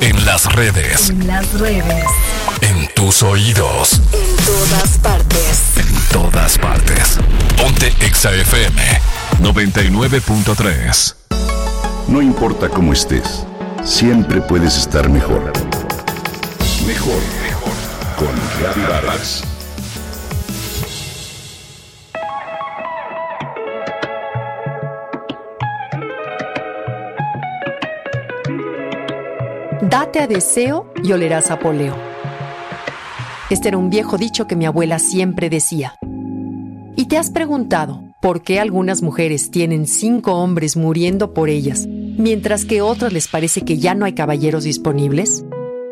En las redes. En las redes. En tus oídos. En todas partes. En todas partes. Ponte Exa FM 99.3. No importa cómo estés, siempre puedes estar mejor. Mejor, mejor. Con Gaby Vargas. Date a deseo y olerás a poleo. Este era un viejo dicho que mi abuela siempre decía. ¿Y te has preguntado por qué algunas mujeres tienen 5 hombres muriendo por ellas, mientras que a otras les parece que ya no hay caballeros disponibles?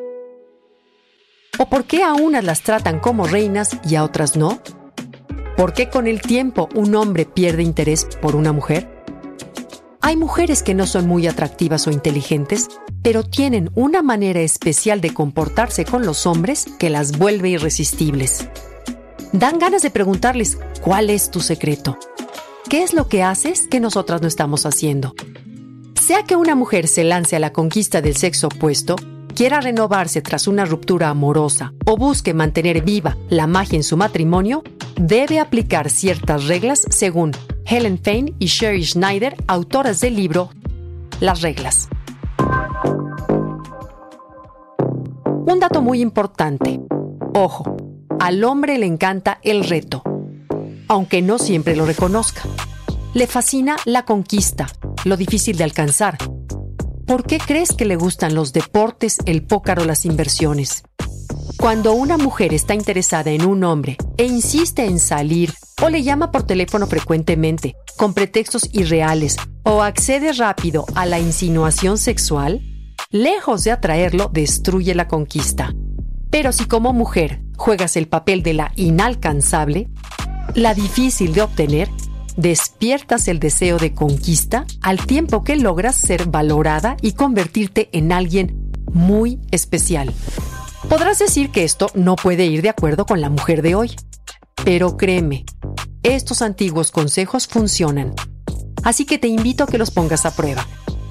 ¿O por qué a unas las tratan como reinas y a otras no? ¿Por qué con el tiempo un hombre pierde interés por una mujer? Hay mujeres que no son muy atractivas o inteligentes, pero tienen una manera especial de comportarse con los hombres que las vuelve irresistibles. Dan ganas de preguntarles, ¿cuál es tu secreto? ¿Qué es lo que haces que nosotras no estamos haciendo? Sea que una mujer se lance a la conquista del sexo opuesto, quiera renovarse tras una ruptura amorosa o busque mantener viva la magia en su matrimonio, debe aplicar ciertas reglas según Helen Fein y Sherry Schneider, autoras del libro Las Reglas. Un dato muy importante. Ojo, al hombre le encanta el reto, aunque no siempre lo reconozca. Le fascina la conquista, lo difícil de alcanzar. ¿Por qué crees que le gustan los deportes, el póker o las inversiones? Cuando una mujer está interesada en un hombre e insiste en salir o le llama por teléfono frecuentemente, con pretextos irreales o accede rápido a la insinuación sexual, lejos de atraerlo, destruye la conquista. Pero si como mujer juegas el papel de la inalcanzable, la difícil de obtener, despiertas el deseo de conquista al tiempo que logras ser valorada y convertirte en alguien muy especial. Podrás decir que esto no puede ir de acuerdo con la mujer de hoy, pero créeme, estos antiguos consejos funcionan, así que te invito a que los pongas a prueba.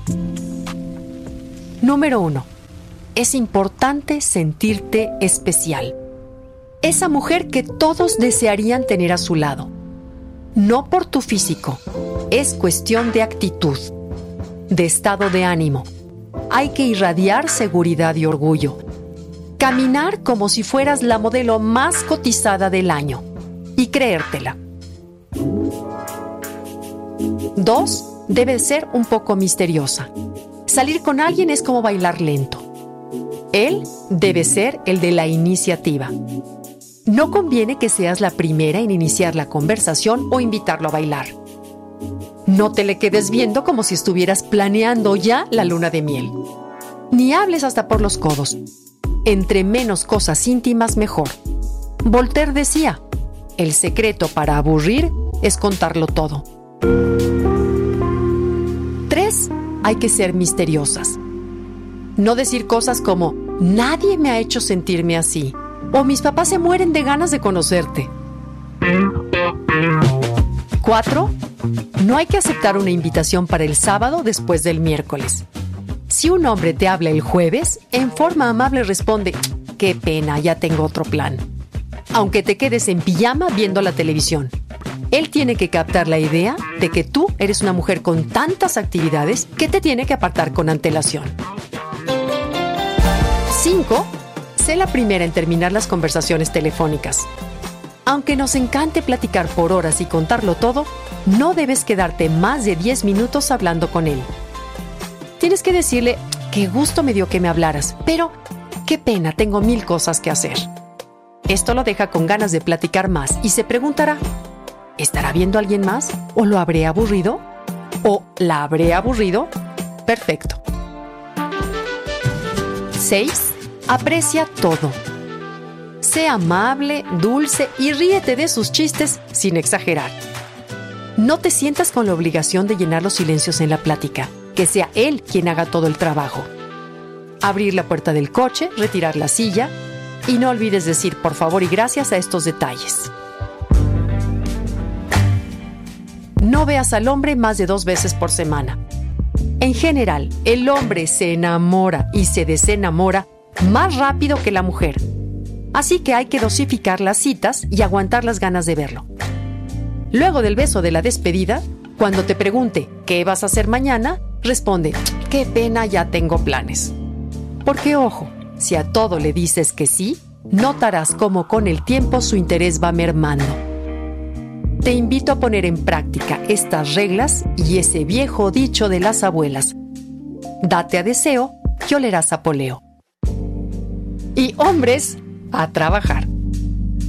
Número 1. Es importante sentirte especial. Esa mujer que todos desearían tener a su lado. No por tu físico, es cuestión de actitud, de estado de ánimo. Hay que irradiar seguridad y orgullo. Caminar como si fueras la modelo más cotizada del año y creértela. 2. Debe ser un poco misteriosa. Salir con alguien es como bailar lento. Él debe ser el de la iniciativa. No conviene que seas la primera en iniciar la conversación o invitarlo a bailar. No te le quedes viendo como si estuvieras planeando ya la luna de miel. Ni hables hasta por los codos. Entre menos cosas íntimas, mejor. Voltaire decía, el secreto para aburrir es contarlo todo. 3. Hay que ser misteriosas. No decir cosas como, nadie me ha hecho sentirme así, o mis papás se mueren de ganas de conocerte. 4. No hay que aceptar una invitación para el sábado después del miércoles. Si un hombre te habla el jueves, en forma amable responde, qué pena, ya tengo otro plan. Aunque te quedes en pijama viendo la televisión. Él tiene que captar la idea de que tú eres una mujer con tantas actividades que te tiene que apartar con antelación. 5. Sé la primera en terminar las conversaciones telefónicas. Aunque nos encante platicar por horas y contarlo todo, no debes quedarte más de 10 minutos hablando con él. Tienes que decirle, qué gusto me dio que me hablaras, pero qué pena, tengo 1000 cosas que hacer. Esto lo deja con ganas de platicar más y se preguntará, ¿estará viendo a alguien más? ¿O lo habré aburrido? ¿O la habré aburrido? Perfecto. 6. Aprecia todo. Sé amable, dulce y ríete de sus chistes sin exagerar. No te sientas con la obligación de llenar los silencios en la plática. Que sea él quien haga todo el trabajo. Abrir la puerta del coche, retirar la silla y no olvides decir por favor y gracias a estos detalles. No veas al hombre más de 2 veces por semana. En general, el hombre se enamora y se desenamora más rápido que la mujer. Así que hay que dosificar las citas y aguantar las ganas de verlo. Luego del beso de la despedida, cuando te pregunte ¿qué vas a hacer mañana?, responde: qué pena, ya tengo planes. Porque ojo, si a todo le dices que sí, notarás cómo con el tiempo su interés va mermando. Te invito a poner en práctica estas reglas y ese viejo dicho de las abuelas: date a deseo y olerás a poleo. Y hombres, a trabajar.